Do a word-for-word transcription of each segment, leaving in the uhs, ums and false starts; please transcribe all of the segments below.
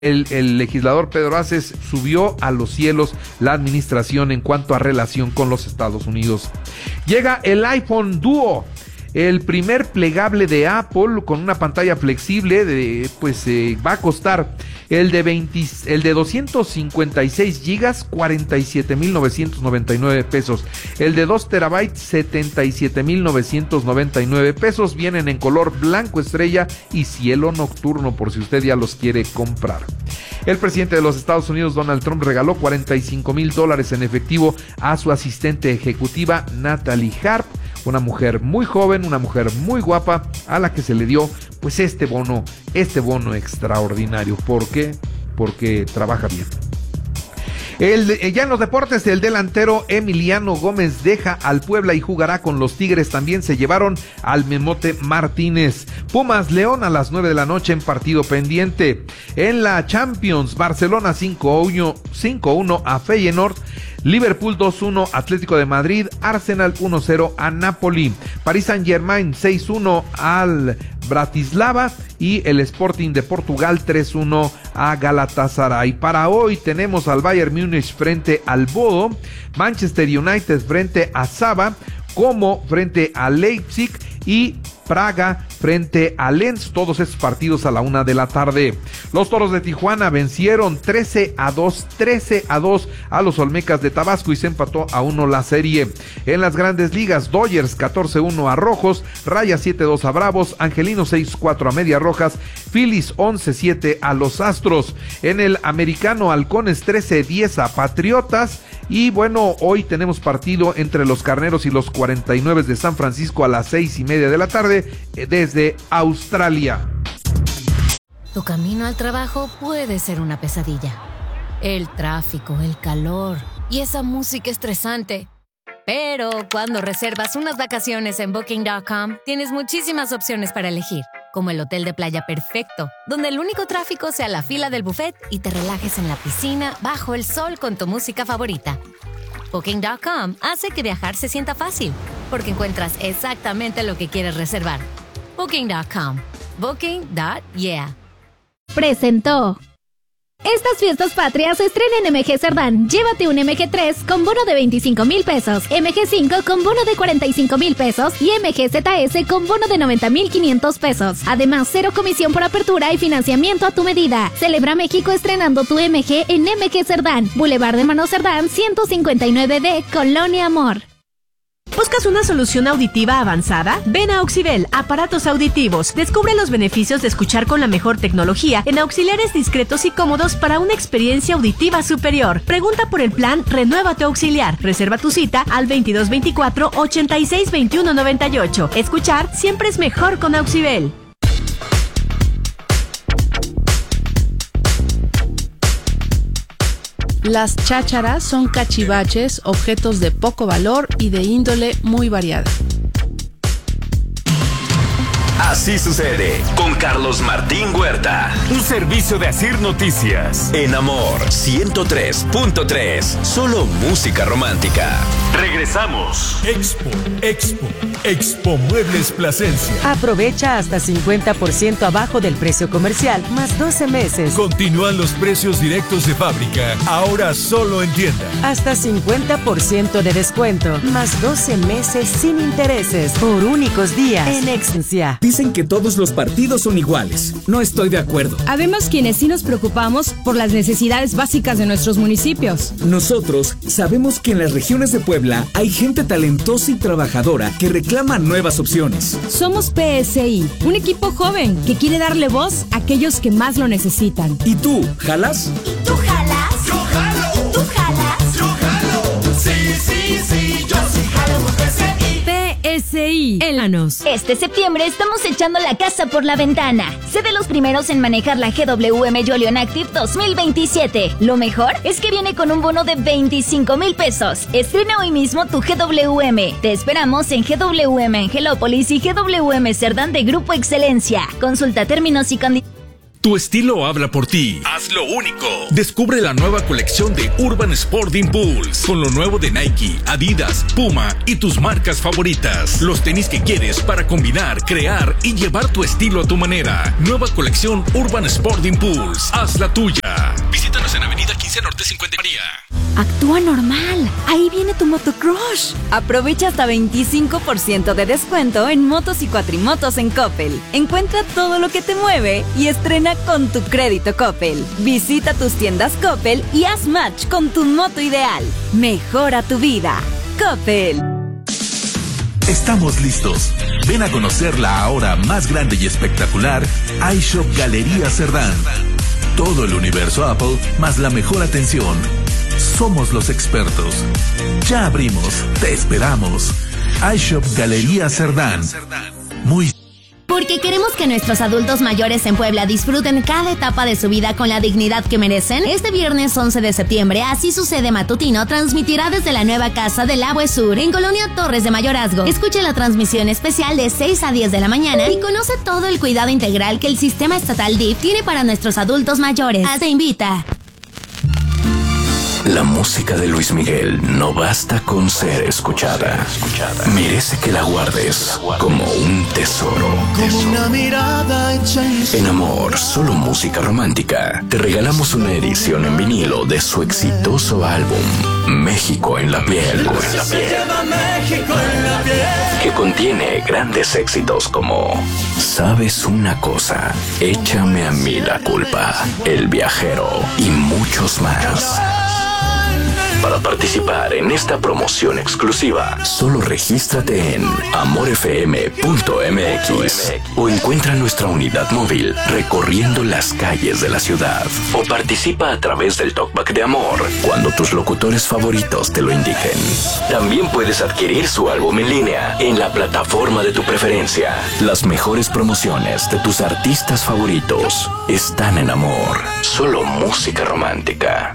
El, el legislador Pedro Aces subió a los cielos la administración en cuanto a relación con los Estados Unidos. Llega el iPhone Duo, el primer plegable de Apple con una pantalla flexible, de, pues eh, va a costar el de, veinte, el de doscientos cincuenta y seis gigas, cuarenta y siete mil novecientos noventa y nueve pesos. El de dos terabytes, setenta y siete mil novecientos noventa y nueve pesos. Vienen en color blanco estrella y cielo nocturno, por si usted ya los quiere comprar. El presidente de los Estados Unidos, Donald Trump, regaló cuarenta y cinco mil dólares en efectivo a su asistente ejecutiva, Natalie Harp, una mujer muy joven, una mujer muy guapa, a la que se le dio pues este bono, este bono extraordinario. ¿Por qué? Porque trabaja bien. El, ya en los deportes, el delantero Emiliano Gómez deja al Puebla y jugará con los Tigres. También se llevaron al Memote Martínez. Pumas León a las nueve de la noche en partido pendiente. En la Champions, Barcelona cinco uno a Feyenoord. Liverpool dos uno, Atlético de Madrid. Arsenal uno cero a Napoli. Paris Saint-Germain seis uno al Bratislava. Y el Sporting de Portugal tres uno a Galatasaray. Para hoy tenemos al Bayern Múnich frente al Bodo, Manchester United frente a Saba, Como frente a Leipzig y Praga frente a Lens, todos estos partidos a la una de la tarde. Los Toros de Tijuana vencieron trece a dos a los Olmecas de Tabasco y se empató a uno la serie. En las Grandes Ligas, Dodgers catorce uno a Rojos, Rayas siete dos a Bravos, Angelinos seis cuatro a Medias Rojas, Phillies once siete a los Astros. En el Americano, Halcones trece diez a Patriotas. Y bueno, hoy tenemos partido entre los Carneros y los cuarenta y nueve de San Francisco a las seis y media de la tarde desde Australia. Tu camino al trabajo puede ser una pesadilla. El tráfico, el calor y esa música estresante. Pero cuando reservas unas vacaciones en Booking punto com, tienes muchísimas opciones para elegir, como el hotel de playa perfecto, donde el único tráfico sea la fila del buffet y te relajes en la piscina bajo el sol con tu música favorita. Booking punto com hace que viajar se sienta fácil, porque encuentras exactamente lo que quieres reservar. Booking punto com. Booking punto yeah. Presentó. Estas fiestas patrias estrena en M G Cerdán. Llévate un M G tres con bono de veinticinco mil pesos, M G cinco con bono de cuarenta y cinco mil pesos y M G Z S con bono de noventa mil quinientos pesos. Además, cero comisión por apertura y financiamiento a tu medida. Celebra México estrenando tu M G en M G Cerdán, Boulevard de Mano Cerdán, ciento cincuenta y nueve D, Colonia Amor. ¿Buscas una solución auditiva avanzada? Ven a Auxibel, aparatos auditivos. Descubre los beneficios de escuchar con la mejor tecnología en auxiliares discretos y cómodos para una experiencia auditiva superior. Pregunta por el plan Renueva tu Auxiliar. Reserva tu cita al veintidós veinticuatro, ochenta y seis, veintiuno noventa y ocho. Escuchar siempre es mejor con Auxibel. Las chácharas son cachivaches, objetos de poco valor y de índole muy variada. Así sucede con Carlos Martín Huerta. Un servicio de Asir Noticias. En Amor ciento tres punto tres. Solo música romántica. Regresamos. Expo, Expo, Expo Muebles Plasencia. Aprovecha hasta cincuenta por ciento abajo del precio comercial, más doce meses. Continúan los precios directos de fábrica, ahora solo en tienda. Hasta cincuenta por ciento de descuento, más doce meses sin intereses, por únicos días. En Excencia. Dicen que todos los partidos son iguales. No estoy de acuerdo. Habemos quienes sí nos preocupamos por las necesidades básicas de nuestros municipios. Nosotros sabemos que en las regiones de Puebla hay gente talentosa y trabajadora que reclama nuevas opciones. Somos P S I, un equipo joven que quiere darle voz a aquellos que más lo necesitan. ¿Y tú, jalas? ¿Y tú jalas? ¡Yo jalo! ¿Tú jalas? ¡Yo jalo! Sí, sí, sí, yo sí jalo con P S I. P S I, Élanos. Este septiembre estamos echando la casa por la ventana. Sé de los primeros en manejar la G W M Jolion Active dos mil veintisiete. Lo mejor es que viene con un bono de veinticinco mil pesos. Estrena hoy mismo tu G W M. Te esperamos en G W M Angelópolis y G W M Cerdán de Grupo Excelencia. Consulta términos y condiciones. Tu estilo habla por ti. Hazlo único. Descubre la nueva colección de Urban Sport Impulse con lo nuevo de Nike, Adidas, Puma y tus marcas favoritas. Los tenis que quieres para combinar, crear y llevar tu estilo a tu manera. Nueva colección Urban Sport Impulse. Haz la tuya. Visítanos en Avenida quince Norte cincuenta María. Actúa normal. Ahí viene tu motocrush. Aprovecha hasta veinticinco por ciento de descuento en motos y cuatrimotos en Coppel. Encuentra todo lo que te mueve y estrena con tu crédito Coppel. Visita tus tiendas Coppel y haz match con tu moto ideal. Mejora tu vida. Coppel. Estamos listos. Ven a conocer la ahora más grande y espectacular iShop Galería Cerdán. Todo el universo Apple más la mejor atención. Somos los expertos. Ya abrimos. Te esperamos. iShop Galería Cerdán. Muy Porque queremos que nuestros adultos mayores en Puebla disfruten cada etapa de su vida con la dignidad que merecen. Este viernes once de septiembre, Así Sucede Matutino transmitirá desde la nueva casa del Abue Sur en Colonia Torres de Mayorazgo. Escuche la transmisión especial de seis a diez de la mañana y conoce todo el cuidado integral que el sistema estatal D I F tiene para nuestros adultos mayores. Te invita. La música de Luis Miguel no basta con ser escuchada. Merece que la guardes como un tesoro. Como una mirada hecha En Amor, solo música romántica, te regalamos una edición en vinilo de su exitoso álbum México en la piel, que contiene grandes éxitos como Sabes una cosa, Échame a mí la culpa, El viajero y muchos más. Para participar en esta promoción exclusiva, solo regístrate en amor f m punto m x o encuentra nuestra unidad móvil recorriendo las calles de la ciudad. O participa a través del Talkback de Amor cuando tus locutores favoritos te lo indiquen. También puedes adquirir su álbum en línea en la plataforma de tu preferencia. Las mejores promociones de tus artistas favoritos están en Amor. Solo música romántica.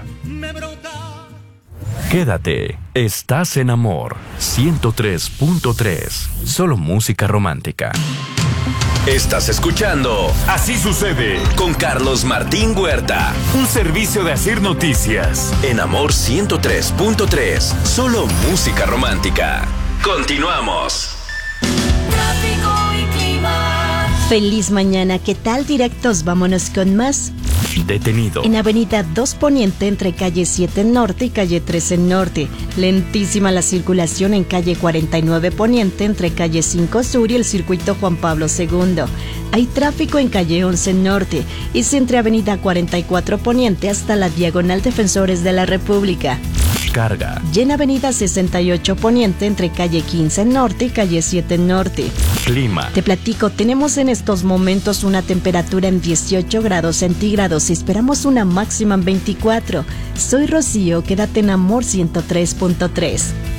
Quédate, estás en Amor ciento tres punto tres, solo música romántica. Estás escuchando Así Sucede con Carlos Martín Huerta, un servicio de Asir Noticias. En Amor ciento tres punto tres, solo música romántica. Continuamos. Tráfico y clima. Feliz mañana, ¿qué tal? Directos, vámonos con más. Detenido. En Avenida dos Poniente entre calle siete Norte y calle trece Norte. Lentísima la circulación en calle cuarenta y nueve Poniente entre calle cinco Sur y el circuito Juan Pablo segundo. Hay tráfico en calle once Norte y entre Avenida cuarenta y cuatro Poniente hasta la Diagonal Defensores de la República. Carga. Y en Avenida sesenta y ocho Poniente entre calle quince Norte y calle siete Norte. Clima. Te platico, tenemos en estos momentos una temperatura en dieciocho grados centígrados y esperamos una máxima en veinticuatro. Soy Rocío, quédate en Amor ciento tres punto tres.